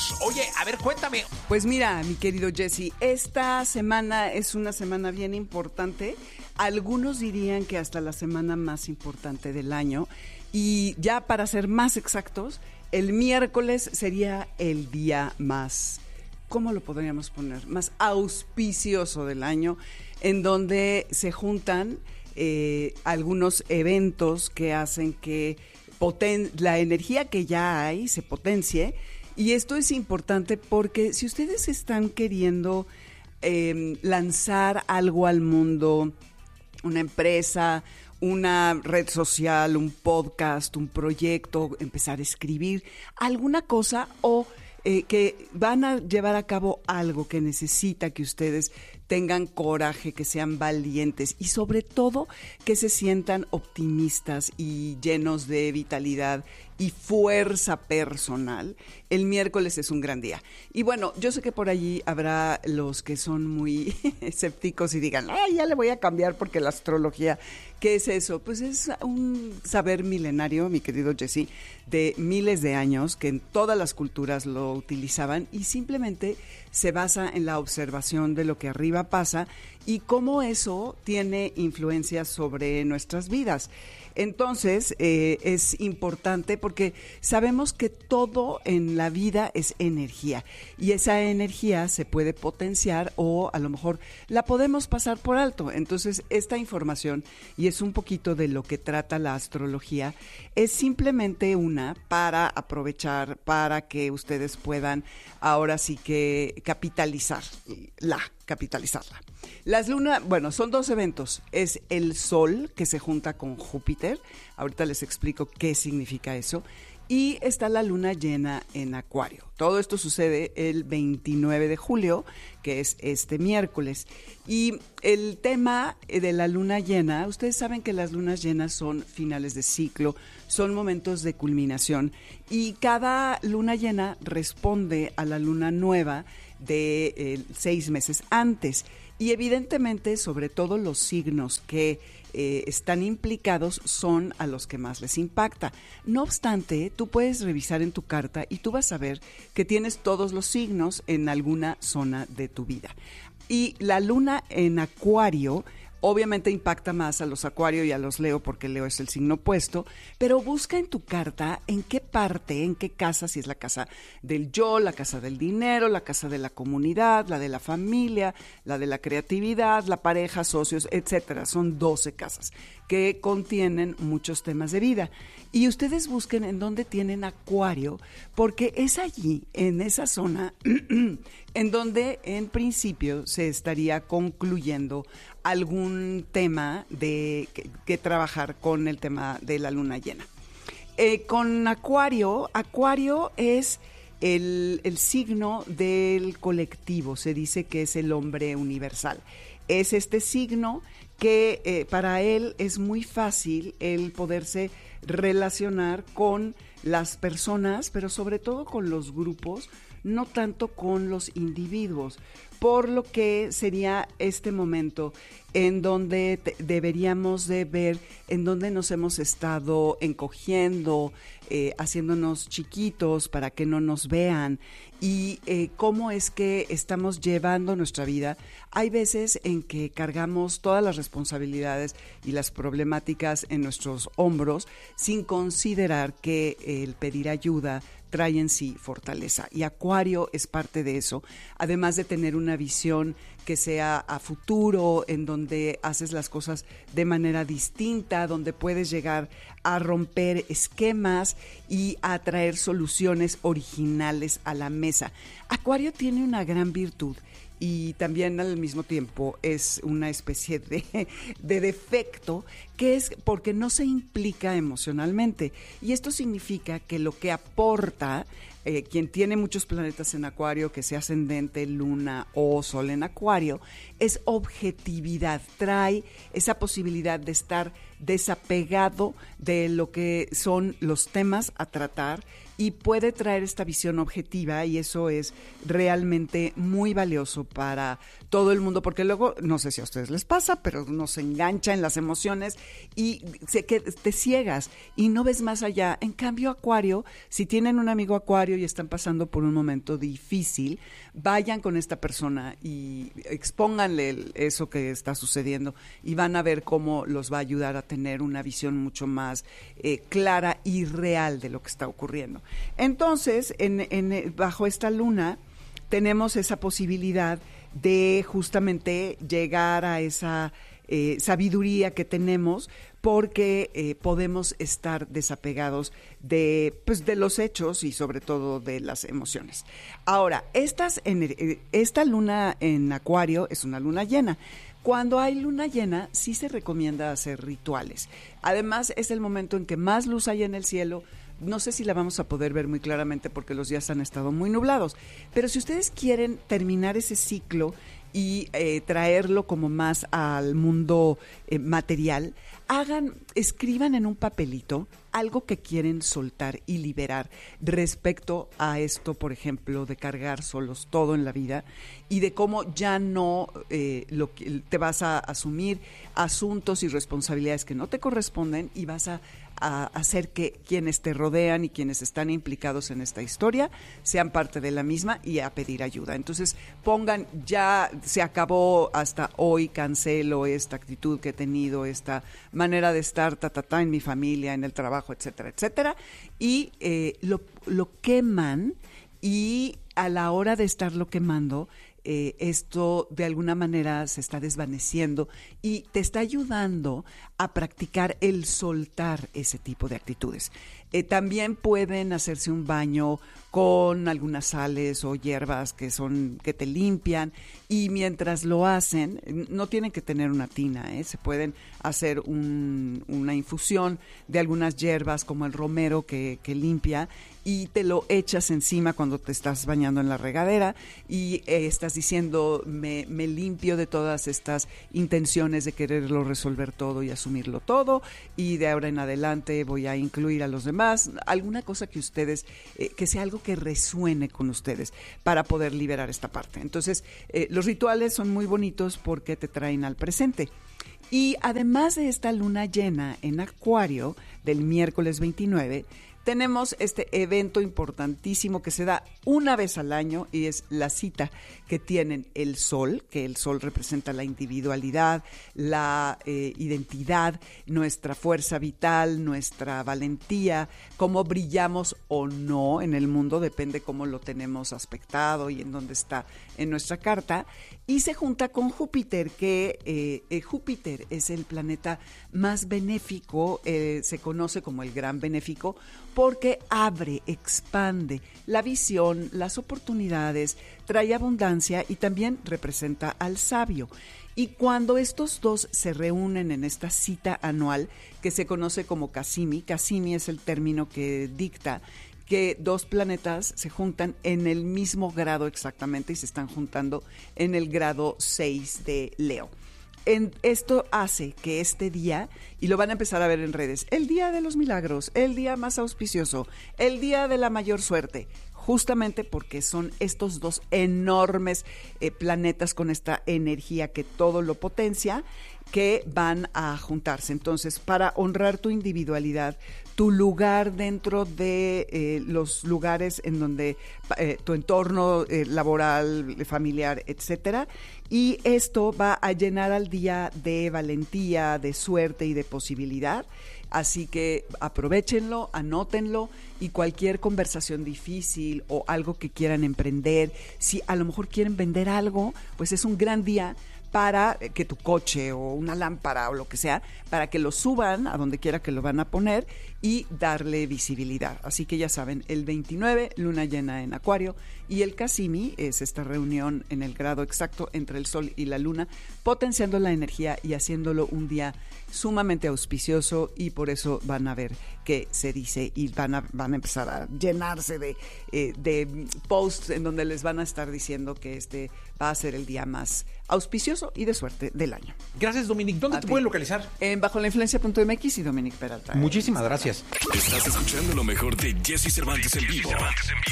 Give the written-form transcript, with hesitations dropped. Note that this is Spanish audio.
Dios. Oye, a ver, cuéntame. Pues mira, mi querido Jesse, esta semana es una semana bien importante. Algunos dirían que hasta la semana más importante del año. Y ya para ser más exactos, el miércoles sería el día más, ¿cómo lo podríamos poner? Más auspicioso del año, en donde se juntan algunos eventos que hacen que la energía que ya hay se potencie. Y esto es importante porque si ustedes están queriendo lanzar algo al mundo, una empresa, una red social, un podcast, un proyecto, empezar a escribir alguna cosa o que van a llevar a cabo algo que necesita que ustedes tengan coraje, que sean valientes y sobre todo que se sientan optimistas y llenos de vitalidad y fuerza personal, el miércoles es un gran día. Y bueno, yo sé que por allí habrá los que son muy escépticos y digan, ay, ya le voy a cambiar porque la astrología, ¿qué es eso? Pues es un saber milenario, mi querido Jesse, de miles de años que en todas las culturas lo utilizaban y simplemente se basa en la observación de lo que arriba pasa y cómo eso tiene influencia sobre nuestras vidas. Entonces, es importante porque sabemos que todo en la vida es energía y esa energía se puede potenciar o a lo mejor la podemos pasar por alto. Entonces, esta información, y es un poquito de lo que trata la astrología, es simplemente una para aprovechar, para que ustedes puedan ahora sí que capitalizarla. Las lunas, bueno, son dos eventos. Es el Sol que se junta con Júpiter. Ahorita les explico qué significa eso. Y está la luna llena en Acuario. Todo esto sucede el 29 de julio, que es este miércoles. Y el tema de la luna llena, ustedes saben que las lunas llenas son finales de ciclo, son momentos de culminación. Y cada luna llena responde a la luna nueva de 6 meses antes. Y evidentemente, sobre todo los signos que están implicados son a los que más les impacta. No obstante, tú puedes revisar en tu carta y tú vas a ver que tienes todos los signos en alguna zona de tu vida. Y la luna en Acuario obviamente impacta más a los Acuario y a los Leo porque Leo es el signo opuesto, pero busca en tu carta en qué parte, en qué casa, si es la casa del yo, la casa del dinero, la casa de la comunidad, la de la familia, la de la creatividad, la pareja, socios, etcétera. Son 12 casas que contienen muchos temas de vida. Y ustedes busquen en dónde tienen Acuario, porque es allí, en esa zona, en donde en principio se estaría concluyendo algún tema que trabajar con el tema de la luna llena. Con Acuario es el signo del colectivo, se dice que es el hombre universal. Es este signo que para él es muy fácil el poderse relacionar con las personas, pero sobre todo con los grupos, no tanto con los individuos, por lo que sería este momento en donde deberíamos de ver en dónde nos hemos estado encogiendo, haciéndonos chiquitos para que no nos vean y cómo es que estamos llevando nuestra vida. Hay veces en que cargamos todas las responsabilidades y las problemáticas en nuestros hombros sin considerar que el pedir ayuda trae en sí fortaleza. Y Acuario es parte de eso, además de tener una visión que sea a futuro, en donde haces las cosas de manera distinta, donde puedes llegar a romper esquemas y a traer soluciones originales a la mesa. Acuario tiene una gran virtud y también al mismo tiempo es una especie de defecto, que es porque no se implica emocionalmente. Y esto significa que lo que aporta quien tiene muchos planetas en Acuario, que sea ascendente, luna o sol en Acuario, es objetividad, trae esa posibilidad de estar desapegado de lo que son los temas a tratar y puede traer esta visión objetiva, y eso es realmente muy valioso para todo el mundo, porque luego, no sé si a ustedes les pasa, pero nos engancha en las emociones y que te ciegas y no ves más allá. En cambio, Acuario, si tienen un amigo Acuario y están pasando por un momento difícil, vayan con esta persona y expónganle eso que está sucediendo y van a ver cómo los va a ayudar a tener una visión mucho más clara y real de lo que está ocurriendo. Entonces, bajo esta luna tenemos esa posibilidad de justamente llegar a esa sabiduría que tenemos, porque podemos estar desapegados de los hechos y sobre todo de las emociones. Ahora, esta luna en Acuario es una luna llena. Cuando hay luna llena, sí se recomienda hacer rituales. Además, es el momento en que más luz hay en el cielo. No sé si la vamos a poder ver muy claramente porque los días han estado muy nublados, pero si ustedes quieren terminar ese ciclo y traerlo como más al mundo material, escriban en un papelito algo que quieren soltar y liberar respecto a esto, por ejemplo, de cargar solos todo en la vida y de cómo ya no te vas a asumir asuntos y responsabilidades que no te corresponden y vas a hacer que quienes te rodean y quienes están implicados en esta historia sean parte de la misma y a pedir ayuda. Entonces pongan, ya se acabó, hasta hoy cancelo esta actitud que he tenido, esta manera de estar en mi familia, en el trabajo, etcétera, etcétera, y lo queman, y a la hora de estarlo quemando, esto de alguna manera se está desvaneciendo y te está ayudando a practicar el soltar ese tipo de actitudes. También pueden hacerse un baño con algunas sales o hierbas que te limpian, y mientras lo hacen, no tienen que tener una tina, se pueden hacer una infusión de algunas hierbas como el romero que limpia, y te lo echas encima cuando te estás bañando en la regadera y estás diciendo, me limpio de todas estas intenciones de quererlo resolver todo y asumirlo todo, y de ahora en adelante voy a incluir a los demás, alguna cosa que ustedes, que sea algo que resuene con ustedes para poder liberar esta parte. Entonces, los rituales son muy bonitos porque te traen al presente. Y además de esta luna llena en Acuario del miércoles 29, tenemos este evento importantísimo que se da una vez al año, y es la cita que tienen el Sol, que el Sol representa la individualidad, la identidad, nuestra fuerza vital, nuestra valentía, cómo brillamos o no en el mundo, depende cómo lo tenemos aspectado y en dónde está en nuestra carta, y se junta con Júpiter, que Júpiter es el planeta más benéfico, se conoce como el gran benéfico, porque abre, expande la visión, las oportunidades, trae abundancia y también representa al sabio. Y cuando estos dos se reúnen en esta cita anual que se conoce como Casimi es el término que dicta que dos planetas se juntan en el mismo grado exactamente, y se están juntando en el grado 6 de Leo. Esto hace que este día, y lo van a empezar a ver en redes, el día de los milagros, el día más auspicioso, el día de la mayor suerte, justamente porque son estos dos enormes planetas con esta energía que todo lo potencia, que van a juntarse. Entonces, para honrar tu individualidad, tu lugar dentro de los lugares en donde tu entorno laboral, familiar, etcétera, y esto va a llenar al día de valentía, de suerte y de posibilidad. Así que aprovéchenlo, anótenlo, y cualquier conversación difícil o algo que quieran emprender, si a lo mejor quieren vender algo, pues es un gran día para que tu coche o una lámpara o lo que sea, para que lo suban a donde quiera que lo van a poner y darle visibilidad. Así que ya saben, el 29, luna llena en Acuario, y el Casimi es esta reunión en el grado exacto entre el Sol y la Luna, potenciando la energía y haciéndolo un día sumamente auspicioso, y por eso van a ver que se dice, y van a empezar a llenarse de posts en donde les van a estar diciendo que este va a ser el día más auspicioso exitoso y de suerte del año. Gracias, Dominic. ¿Dónde te pueden localizar? En bajolainfluencia.mx y Dominic Peralta. Muchísimas gracias. Estás escuchando lo mejor de Jesse Cervantes en vivo.